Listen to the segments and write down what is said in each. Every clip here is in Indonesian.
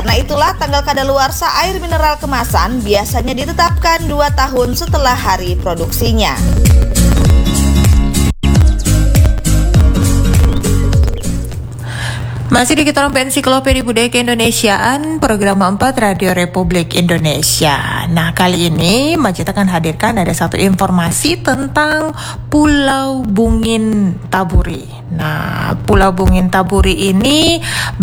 Karena itulah tanggal kadaluarsa air mineral kemasan biasanya ditetapkan 2 tahun setelah hari produksinya. Masih di Kita Ensiklopedia Budaya Keindonesiaan, program 4 Radio Republik Indonesia. Nah, kali ini Majid akan hadirkan ada satu informasi tentang Pulau Bungin Taburi. Nah, Pulau Bungin Taburi ini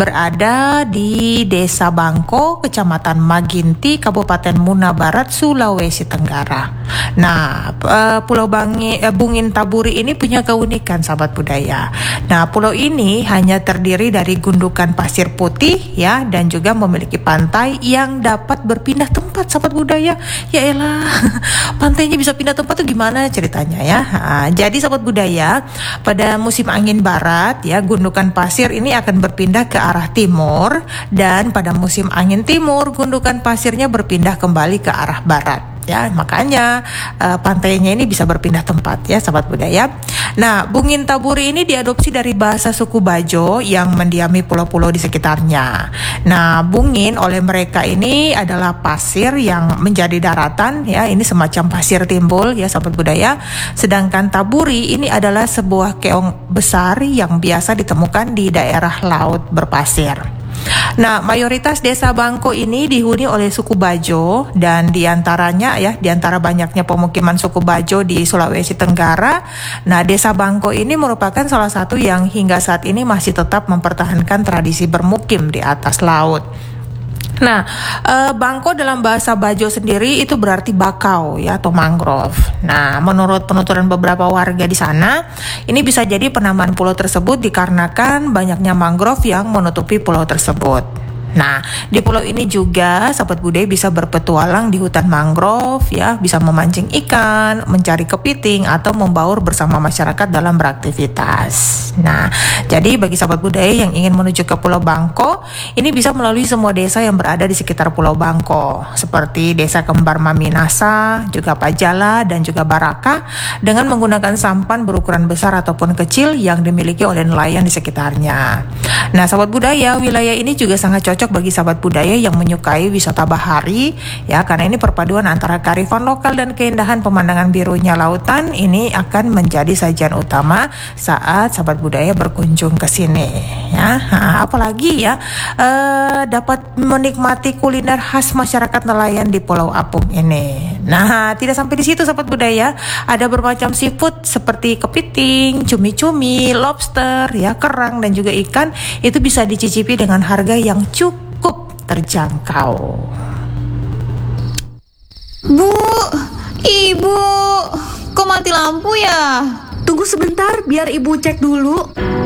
berada di Desa Bangko, Kecamatan Maginti, Kabupaten Muna Barat, Sulawesi Tenggara. Nah, Pulau Bungin Taburi ini punya keunikan, sahabat budaya. Nah, pulau ini hanya terdiri dari gundukan pasir putih ya, dan juga memiliki pantai yang dapat berpindah tempat, sahabat budaya. Ya elah, pantainya bisa pindah tempat tuh gimana ceritanya ya? Nah, jadi sahabat budaya, pada musim angin barat ya, gundukan pasir ini akan berpindah ke arah timur, dan pada musim angin timur gundukan pasirnya berpindah kembali ke arah barat. Ya, makanya pantainya ini bisa berpindah tempat ya, sahabat budaya. Nah, Bungin Taburi ini diadopsi dari bahasa suku Bajo yang mendiami pulau-pulau di sekitarnya. Nah, Bungin oleh mereka ini adalah pasir yang menjadi daratan ya, ini semacam pasir timbul ya, sahabat budaya. Sedangkan Taburi ini adalah sebuah keong besar yang biasa ditemukan di daerah laut berpasir. Nah, mayoritas desa Bangko ini dihuni oleh suku Bajo, dan diantaranya ya, diantara banyaknya pemukiman suku Bajo di Sulawesi Tenggara, nah desa Bangko ini merupakan salah satu yang hingga saat ini masih tetap mempertahankan tradisi bermukim di atas laut. Nah, Bangko dalam bahasa Bajo sendiri itu berarti bakau ya, atau mangrove. Nah, menurut penuturan beberapa warga di sana, ini bisa jadi penamaan pulau tersebut dikarenakan banyaknya mangrove yang menutupi pulau tersebut. Nah, di pulau ini juga sahabat budaya bisa berpetualang di hutan mangrove ya, bisa memancing ikan, mencari kepiting, atau membaur bersama masyarakat dalam beraktivitas. Nah, jadi bagi sahabat budaya yang ingin menuju ke Pulau Bangko, ini bisa melalui semua desa yang berada di sekitar Pulau Bangko, seperti Desa Kembar Maminasa, juga Pajala, dan juga Baraka, dengan menggunakan sampan berukuran besar ataupun kecil yang dimiliki oleh nelayan di sekitarnya. Nah, sahabat budaya, wilayah ini juga sangat cocok bagi sahabat budaya yang menyukai wisata bahari ya, karena ini perpaduan antara kearifan lokal dan keindahan pemandangan birunya lautan ini akan menjadi sajian utama saat sahabat budaya berkunjung ke sini ya. Nah, apalagi ya dapat menikmati kuliner khas masyarakat nelayan di Pulau Apung ini. Nah, tidak sampai di situ sahabat budaya, ada bermacam seafood seperti kepiting, cumi-cumi, lobster ya, kerang, dan juga ikan itu bisa dicicipi dengan harga yang cukup terjangkau. Bu, Ibu, kok mati lampu ya? Tunggu sebentar, biar Ibu cek dulu.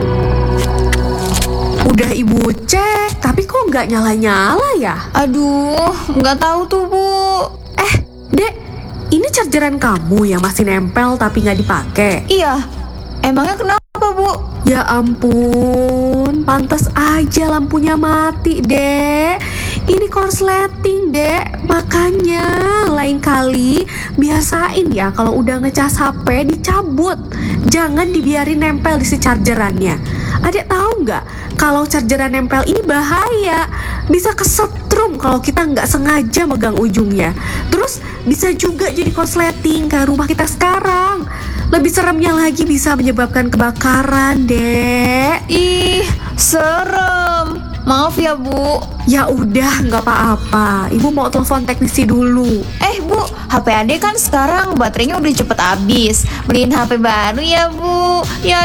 Udah Ibu cek, tapi kok nggak nyala-nyala ya? Aduh, nggak tahu tuh Bu. Dek, ini chargeran kamu yang masih nempel tapi nggak dipakai? Iya, emangnya kenapa Bu? Ya ampun, pantas aja lampunya mati, Dek. Ini korsleting, Dek. Makanya lain kali biasain ya kalau udah ngecas HP dicabut. Jangan dibiarin nempel di si chargerannya. Adek tahu nggak kalau chargeran nempel ini bahaya, bisa kesetrum kalau kita nggak sengaja megang ujungnya. Terus bisa juga jadi korsleting kayak rumah kita sekarang. Lebih seremnya lagi bisa menyebabkan kebakaran, Dek. Ih, serem. Maaf ya Bu. Ya udah, nggak apa-apa. Ibu mau telepon teknisi dulu. Bu, HP Ade kan sekarang baterainya udah cepet habis. Beliin HP baru ya Bu. Ya.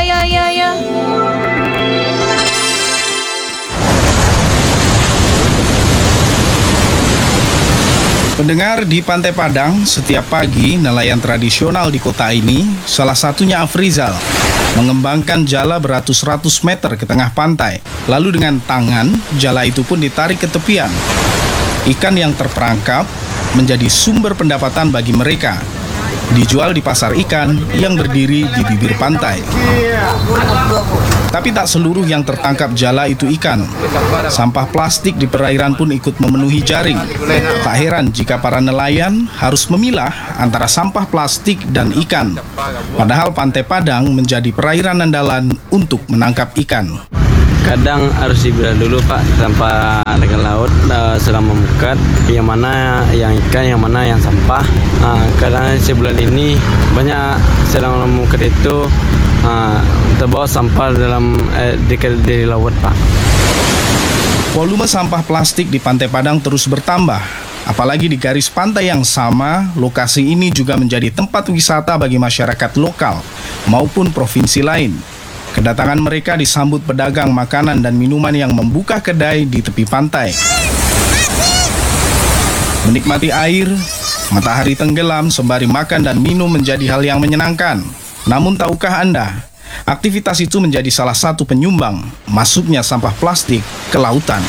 Pendengar di Pantai Padang, setiap pagi nelayan tradisional di kota ini, salah satunya Afrizal, mengembangkan jala beratus-ratus meter ke tengah pantai. Lalu dengan tangan, jala itu pun ditarik ke tepian. Ikan yang terperangkap menjadi sumber pendapatan bagi mereka. Dijual di pasar ikan yang berdiri di bibir pantai. Tapi tak seluruh yang tertangkap jala itu ikan. Sampah plastik di perairan pun ikut memenuhi jaring. Tak heran jika para nelayan harus memilah antara sampah plastik dan ikan. Padahal Pantai Padang menjadi perairan andalan untuk menangkap ikan. Kadang harus dibelah dulu Pak sampah dengan laut selama memukat, yang mana yang ikan, yang mana yang sampah. Kadang sebulan ini banyak selama memukat itu terbawa sampah dari laut Pak. Volume sampah plastik di Pantai Padang terus bertambah. Apalagi di garis pantai yang sama, lokasi ini juga menjadi tempat wisata bagi masyarakat lokal maupun provinsi lain. Kedatangan mereka disambut pedagang makanan dan minuman yang membuka kedai di tepi pantai. Menikmati air, matahari tenggelam sembari makan dan minum menjadi hal yang menyenangkan. Namun tahukah Anda, aktivitas itu menjadi salah satu penyumbang masuknya sampah plastik ke lautan.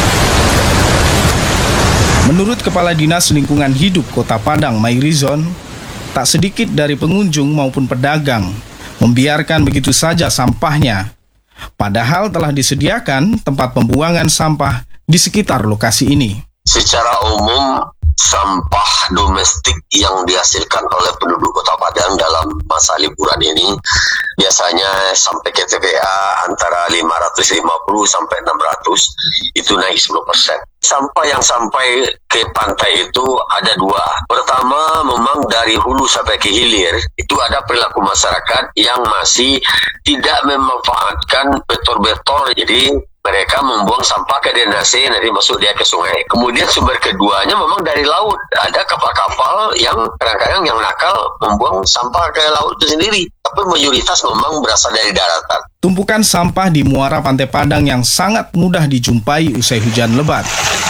Menurut Kepala Dinas Lingkungan Hidup Kota Padang, Mairizon, tak sedikit dari pengunjung maupun pedagang membiarkan begitu saja sampahnya. Padahal telah disediakan tempat pembuangan sampah di sekitar lokasi ini. Secara umum, sampah domestik yang dihasilkan oleh penduduk Kota Padang dalam masa liburan ini biasanya sampai ke TPA antara 550 sampai 600, itu naik 10%. Sampah yang sampai ke pantai itu ada dua. Pertama, memang dari hulu sampai ke hilir, itu ada perilaku masyarakat yang masih tidak memanfaatkan betor-betor. Jadi mereka membuang sampah ke drainase, nanti masuk dia ke sungai. Kemudian sumber keduanya memang dari laut. Ada kapal-kapal yang kadang-kadang yang nakal membuang sampah ke laut itu sendiri. Tapi mayoritas memang berasal dari daratan. Tumpukan sampah di muara Pantai Padang yang sangat mudah dijumpai usai hujan lebat.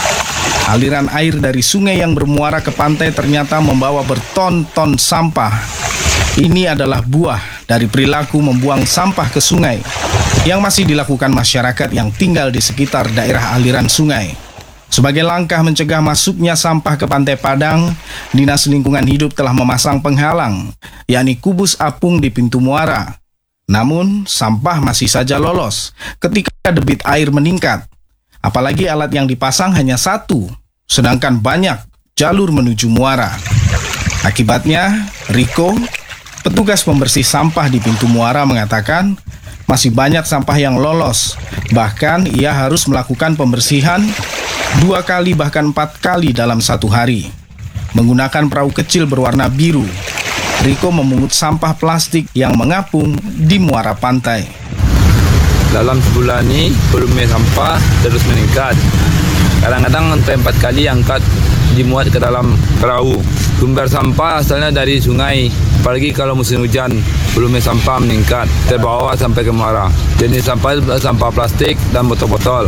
Aliran air dari sungai yang bermuara ke pantai ternyata membawa berton-ton sampah. Ini adalah buah dari perilaku membuang sampah ke sungai yang masih dilakukan masyarakat yang tinggal di sekitar daerah aliran sungai. Sebagai langkah mencegah masuknya sampah ke Pantai Padang, Dinas Lingkungan Hidup telah memasang penghalang, yakni kubus apung di pintu muara. Namun, sampah masih saja lolos ketika debit air meningkat. Apalagi alat yang dipasang hanya satu, sedangkan banyak jalur menuju muara. Akibatnya, Riko, petugas pembersih sampah di pintu muara, mengatakan masih banyak sampah yang lolos. Bahkan ia harus melakukan pembersihan 2 kali bahkan 4 kali dalam satu hari. Menggunakan perahu kecil berwarna biru, Riko memungut sampah plastik yang mengapung di muara pantai. Dalam sebulan ini volume sampah terus meningkat. Kadang-kadang sampai 4 kali angkat dimuat ke dalam perahu. Sumber sampah asalnya dari sungai. Apalagi kalau musim hujan, volume sampah meningkat, terbawa sampai ke muara. Jenis sampah plastik dan botol-botol.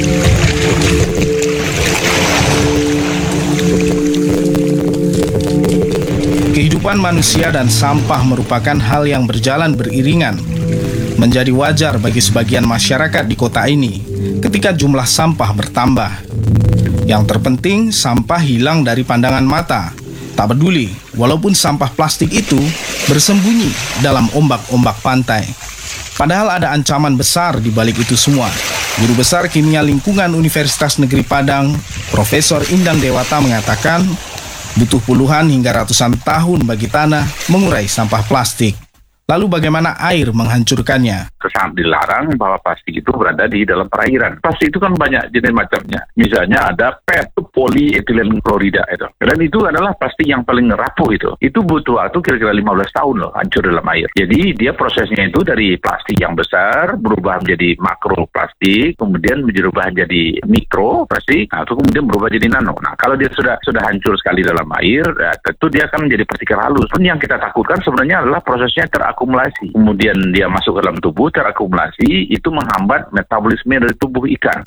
Kehidupan manusia dan sampah merupakan hal yang berjalan beriringan. Menjadi wajar bagi sebagian masyarakat di kota ini ketika jumlah sampah bertambah. Yang terpenting, sampah hilang dari pandangan mata. Tak peduli, walaupun sampah plastik itu bersembunyi dalam ombak-ombak pantai. Padahal ada ancaman besar di balik itu semua. Guru Besar Kimia Lingkungan Universitas Negeri Padang, Profesor Indang Dewata, mengatakan butuh puluhan hingga ratusan tahun bagi tanah mengurai sampah plastik. Lalu bagaimana air menghancurkannya? Sangat dilarang bahwa plastik itu berada di dalam perairan. Plastik itu kan banyak jenis macamnya. Misalnya ada PET, polyethylene klorida itu. Dan itu adalah plastik yang paling rapuh itu. Itu butuh waktu kira-kira 15 tahun loh hancur dalam air. Jadi dia prosesnya itu dari plastik yang besar berubah menjadi makroplastik, kemudian berubah jadi mikroplastik, atau kemudian berubah jadi nano. Nah, kalau dia sudah hancur sekali dalam air, ya, tentu dia akan menjadi partikel halus. Pun yang kita takutkan sebenarnya adalah prosesnya terakumulasi. Kemudian dia masuk ke dalam tubuh, terakumulasi, itu menghambat metabolisme dari tubuh ikan.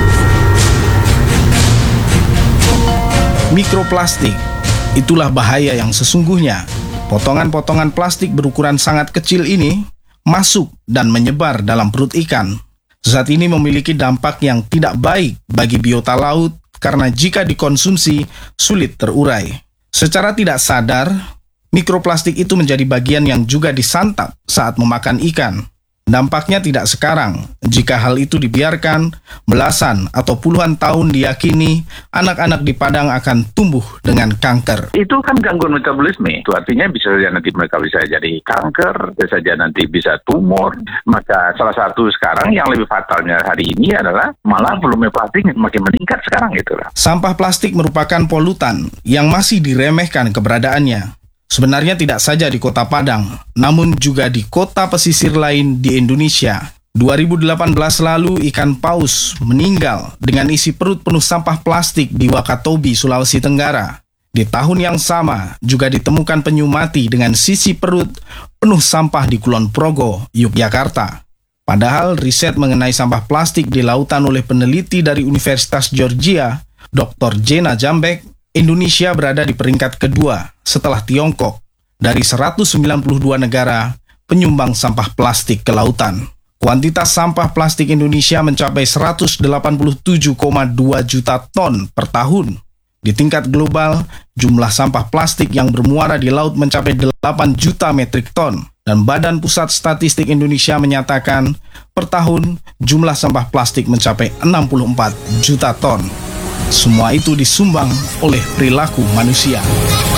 Mikroplastik, itulah bahaya yang sesungguhnya. Potongan-potongan plastik berukuran sangat kecil ini masuk dan menyebar dalam perut ikan. Zat ini memiliki dampak yang tidak baik bagi biota laut karena jika dikonsumsi sulit terurai. Secara tidak sadar, mikroplastik itu menjadi bagian yang juga disantap saat memakan ikan. Dampaknya tidak sekarang. Jika hal itu dibiarkan, belasan atau puluhan tahun diyakini anak-anak di Padang akan tumbuh dengan kanker. Itu kan gangguan metabolisme. Itu artinya bisa saja nanti mereka bisa jadi kanker, bisa saja nanti bisa tumor. Maka salah satu sekarang yang lebih fatalnya hari ini adalah malah volume plastik makin meningkat sekarang itu. Sampah plastik merupakan polutan yang masih diremehkan keberadaannya. Sebenarnya tidak saja di Kota Padang, namun juga di kota pesisir lain di Indonesia. 2018 lalu ikan paus meninggal dengan isi perut penuh sampah plastik di Wakatobi, Sulawesi Tenggara. Di tahun yang sama juga ditemukan penyu mati dengan sisi perut penuh sampah di Kulon Progo, Yogyakarta. Padahal riset mengenai sampah plastik di lautan oleh peneliti dari Universitas Georgia, Dr. Jena Jambek, Indonesia berada di peringkat kedua setelah Tiongkok dari 192 negara penyumbang sampah plastik ke lautan. Kuantitas sampah plastik Indonesia mencapai 187,2 juta ton per tahun. Di tingkat global, jumlah sampah plastik yang bermuara di laut mencapai 8 juta metrik ton. Dan Badan Pusat Statistik Indonesia menyatakan per tahun jumlah sampah plastik mencapai 64 juta ton. Semua itu disumbang oleh perilaku manusia.